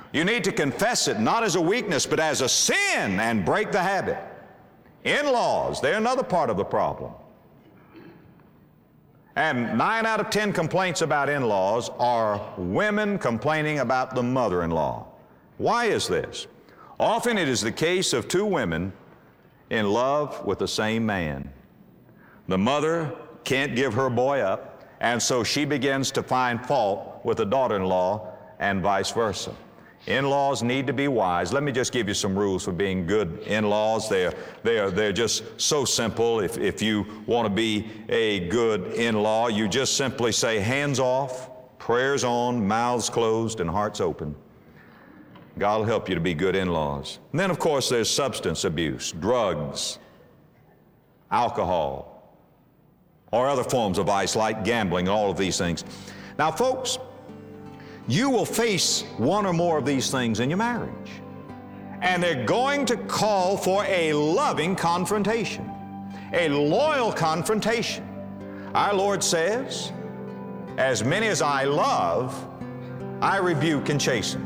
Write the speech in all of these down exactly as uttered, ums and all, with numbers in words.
You need to confess it not as a weakness, but as a sin and break the habit. In-laws, they're another part of the problem. And nine out of ten complaints about in-laws are women complaining about the mother-in-law. Why is this? Often it is the case of two women in love with the same man. The mother can't give her boy up, and so she begins to find fault with the daughter-in-law and vice versa. In-laws need to be wise. Let me just give you some rules for being good in-laws. They're, they're, they're just so simple. If, if you want to be a good in-law, you just simply say hands off, prayers on, mouths closed, and hearts open. God will help you to be good in-laws. And then, of course, there's substance abuse, drugs, alcohol, or other forms of vice like gambling, all of these things. Now, folks, you will face one or more of these things in your marriage. And they're going to call for a loving confrontation, a loyal confrontation. Our Lord says, as many as I love, I rebuke and chasten.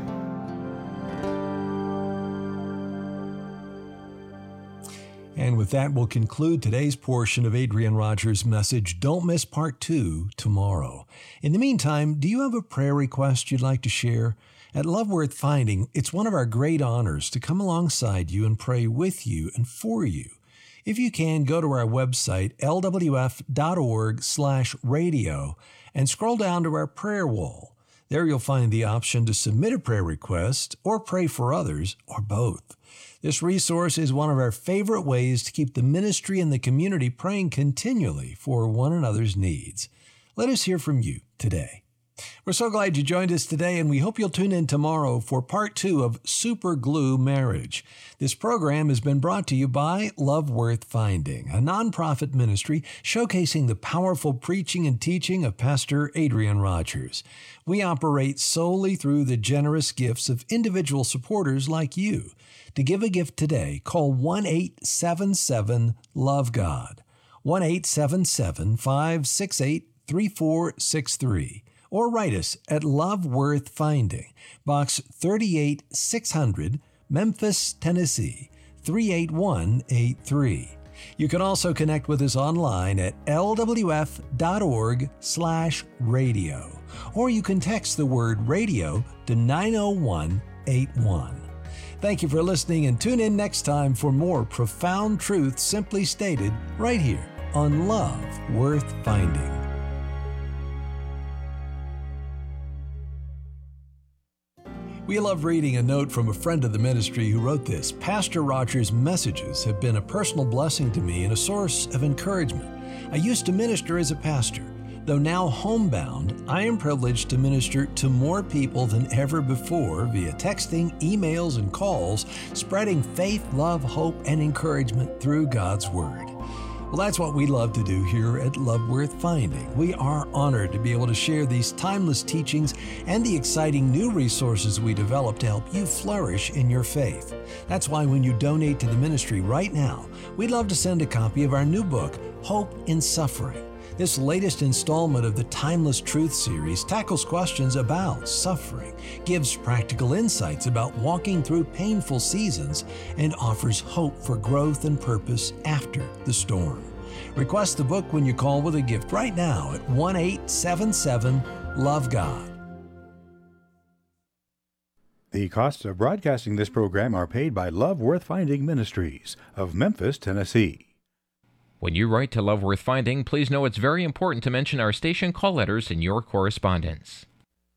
And with that, we'll conclude today's portion of Adrian Rogers' message. Don't miss part two tomorrow. In the meantime, do you have a prayer request you'd like to share? At Love Worth Finding, it's one of our great honors to come alongside you and pray with you and for you. If you can, go to our website, l w f dot org slash radio, and scroll down to our prayer wall. There you'll find the option to submit a prayer request or pray for others, or both. This resource is one of our favorite ways to keep the ministry and the community praying continually for one another's needs. Let us hear from you today. We're so glad you joined us today, and we hope you'll tune in tomorrow for part two of Super Glue Marriage. This program has been brought to you by Love Worth Finding, a nonprofit ministry showcasing the powerful preaching and teaching of Pastor Adrian Rogers. We operate solely through the generous gifts of individual supporters like you. To give a gift today, call one eight seven seven love God, one eight seven seven, five six eight, three four six three, or write us at Love Worth Finding, Box thirty-eight six hundred, Memphis, Tennessee, three eight one eight three. You can also connect with us online at l w f dot org slash radio, or you can text the word radio to nine oh one eight one. Thank you for listening, and tune in next time for more profound truth simply stated right here on Love Worth Finding. We love reading a note from a friend of the ministry who wrote this. Pastor Rogers' messages have been a personal blessing to me and a source of encouragement. I used to minister as a pastor. Though now homebound, I am privileged to minister to more people than ever before via texting, emails, and calls, spreading faith, love, hope, and encouragement through God's Word. Well, that's what we love to do here at Love Worth Finding. We are honored to be able to share these timeless teachings and the exciting new resources we develop to help you flourish in your faith. That's why when you donate to the ministry right now, we'd love to send a copy of our new book, Hope in Suffering. This latest installment of the Timeless Truth series tackles questions about suffering, gives practical insights about walking through painful seasons, and offers hope for growth and purpose after the storm. Request the book when you call with a gift right now at one eight seven seven love God. The costs of broadcasting this program are paid by Love Worth Finding Ministries of Memphis, Tennessee. When you write to Love Worth Finding, please know it's very important to mention our station call letters in your correspondence.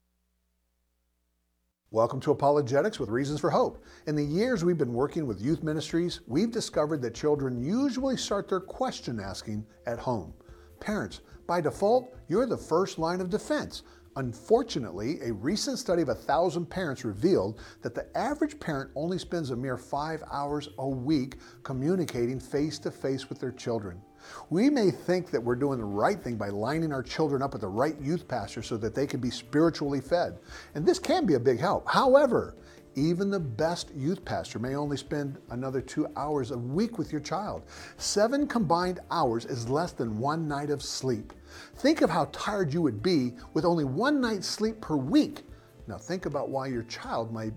Welcome to Apologetics with Reasons for Hope. In the years we've been working with youth ministries, we've discovered that children usually start their question asking at home. Parents, by default, you're the first line of defense. Unfortunately, a recent study of a thousand parents revealed that the average parent only spends a mere five hours a week communicating face-to-face with their children. We may think that we're doing the right thing by lining our children up with the right youth pastor so that they can be spiritually fed. And this can be a big help. However, even the best youth pastor may only spend another two hours a week with your child. Seven combined hours is less than one night of sleep. Think of how tired you would be with only one night's sleep per week. Now think about why your child might